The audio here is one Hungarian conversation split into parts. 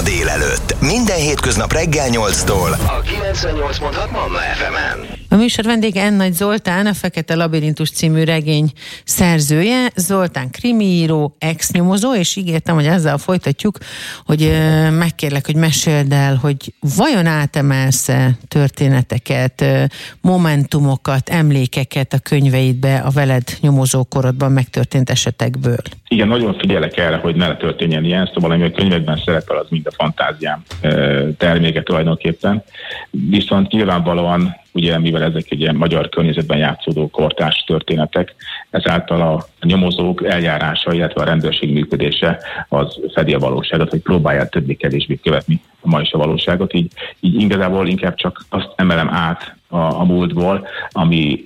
délelőtt. Minden hétköznap reggel 8-tól a 98.6 Manna FM-en. A műsor vendége Ennagy Zoltán, a Fekete Labirintus című regény szerzője. Zoltán krimiíró, ex-nyomozó, és ígértem, hogy ezzel folytatjuk, hogy megkérlek, hogy meséld el, hogy vajon átemelsz-e történeteket, momentumokat, emlékeket a könyveidbe a veled nyomozókorodban megtörtént esetekből. Igen, nagyon figyelek erre, hogy ne történjen ilyen, szóval ami a könyvekben szerepel, az mind a fantáziám terméke tulajdonképpen. Viszont nyilvánvalóan, ugye, mivel ezek egy ilyen magyar környezetben játszódó kortárs történetek, ezáltal a nyomozók eljárása, illetve a rendőrség működése az fedi a valóságot, hogy próbálják többé-kevésbé követni ma is a valóságot. Így igazából inkább csak azt emelem át a múltból, ami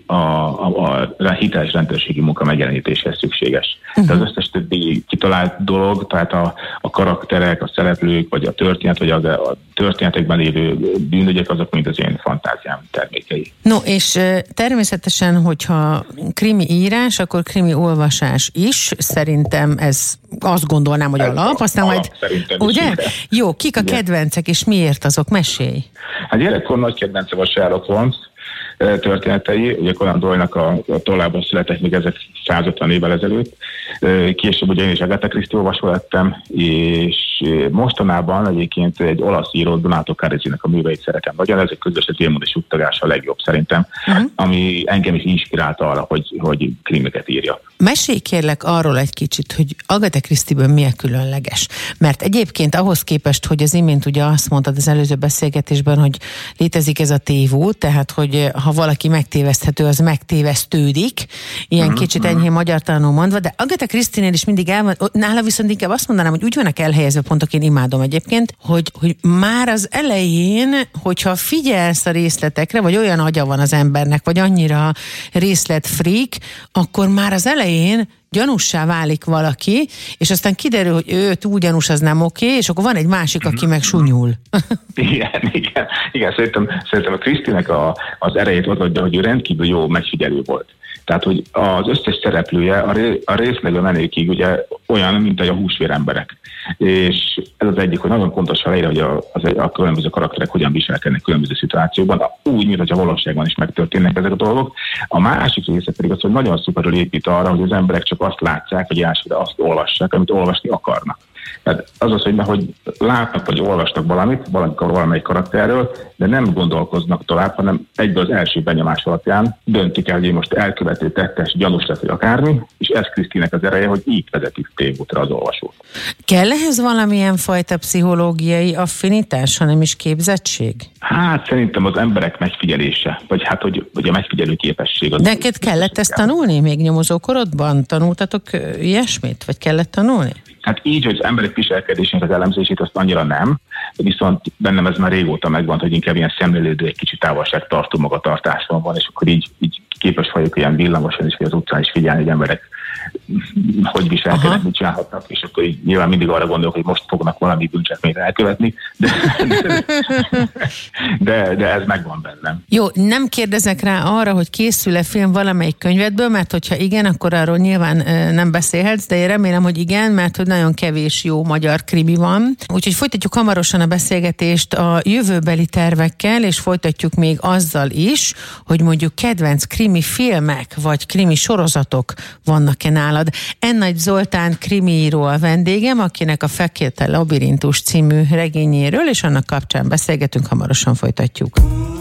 a hiteles rendőrségi munka megjelenítéséhez szükséges. De az összes többi kitalált dolog, tehát a karakterek, a szereplők, vagy a történet, vagy a történetekben lévő bűnügyek, azok mind az én fantáziám termékei. No, és természetesen, hogyha krimi írás, akkor krimi olvasás is. Szerintem ez azt gondolnám, hogy alap. Aztán majd, ugye? Jó, kik a kedvencek, és miért azok? Mesélj! Hát gyerekkor nagy kedvence a Sherlock Holmes történetei, ugye Conan Doyle-nak a tollában született még ezek 150 évvel ezelőtt. Később ugye én is Agatha Christie olvasó lettem, és mostanában egyébként egy olasz író, Donato Carrisinek a műveit szeretem nagyon, ezek közös az Ilmond és Suttogás a legjobb szerintem, ami engem is inspirált arra, hogy krimiket írja. Mesélj kérlek arról egy kicsit, hogy Agatha Christieből mi a különleges. Mert egyébként ahhoz képest, hogy az imént ugye azt mondtad az előző beszélgetésben, hogy létezik ez a tévút, tehát hogy ha valaki megtéveszthető, az megtévesztődik, ilyen kicsit enyhén magyartalanul mondva, de Agatha Christie-nél is mindig nála viszont inkább azt mondanám, hogy úgy vannak elhelyezve pontok, én imádom egyébként, hogy már az elején, hogyha figyelsz a részletekre, vagy olyan agya van az embernek, vagy annyira részletfreak, akkor már az elején gyanussá válik valaki, és aztán kiderül, hogy őt úgy gyanús, az nem oké, és akkor van egy másik, aki meg sunyul. Igen, szerintem a Christie-nek az erejét ott adja, hogy ő rendkívül jó megfigyelő volt. Tehát, hogy az összes szereplője a részlegő menőkig ugye olyan, mint a húsvér emberek. És ez az egyik, hogy nagyon pontos leírja, hogy a különböző karakterek hogyan viselkednek különböző szituációkban, úgy, mint hogy a valóságban is megtörténnek ezek a dolgok. A másik része pedig az, hogy nagyon szuperül épít arra, hogy az emberek csak azt látják, vagy azt olvassák, amit olvasni akarnak. Tehát az, hogy látnak, vagy olvastak valamelyik karakterről, de nem gondolkoznak tovább, hanem egyből az első benyomás alapján döntik el, hogy most elkövető, tettes, gyanús lesz, vagy akármi, és ez Christie-nek az ereje, hogy így vezetik tévútra az olvasót. Kell ehhez valamilyen fajta pszichológiai affinitás, hanem is képzettség? Hát szerintem az emberek megfigyelése, vagy hogy a megfigyelő képesség. Neked kellett ezt tanulni még nyomozókorodban? Tanultatok ilyesmit? Vagy kellett tanulni? Hát így, hogy az emberek viselkedésének az elemzését, azt annyira nem, viszont bennem ez már régóta megvan, hogy inkább ilyen szemlélődő, egy kicsit távolságtartó magatartásom van, és akkor így képes vagyok ilyen villamosan is, vagy az utcán is figyelni, hogy emberek hogy viselkednek, mit csinálhatnak, és akkor így nyilván mindig arra gondolok, hogy most fognak valami bűncselekményt elkövetni, de ez megvan bennem. Jó, nem kérdezek rá arra, hogy készül-e film valamelyik könyvedből, mert hogyha igen, akkor arról nyilván nem beszélhetsz, de én remélem, hogy igen, mert hogy nagyon kevés jó magyar krimi van. Úgyhogy folytatjuk hamarosan a beszélgetést a jövőbeli tervekkel, és folytatjuk még azzal is, hogy mondjuk kedvenc krimi filmek, vagy krimi sorozatok vannak-e nálad. Ennagy Zoltán krimiíró a vendégem, akinek a Fekete Labirintus című regényéről és annak kapcsán beszélgetünk, hamarosan folytatjuk.